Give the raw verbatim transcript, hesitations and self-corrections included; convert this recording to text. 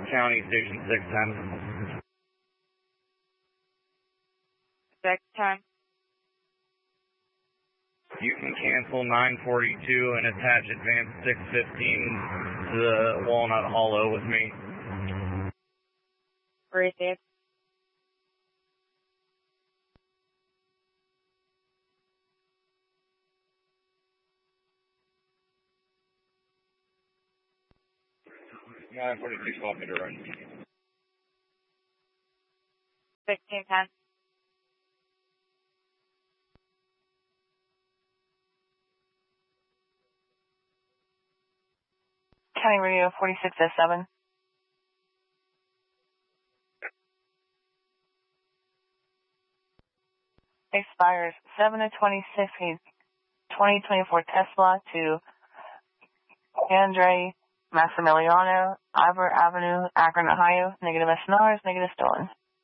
County Station six ten. Six ten. You can cancel nine forty-two and attach advance six fifteen to the Walnut Hollow with me. Received. nine forty-two, call me to run. Sixteen ten. County Radio forty-six S seven. Expires seven of twenty-six, twenty twenty-four Tesla to Andre Massimiliano, Ivor Avenue, Akron, Ohio. Negative S N Rs, negative stolen.